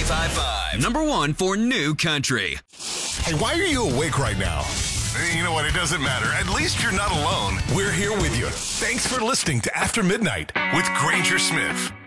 95.5. Number one for new country. Hey, why are you awake right now? You know what? It doesn't matter. At least you're not alone. We're here with you. Thanks for listening to After Midnight with Granger Smith.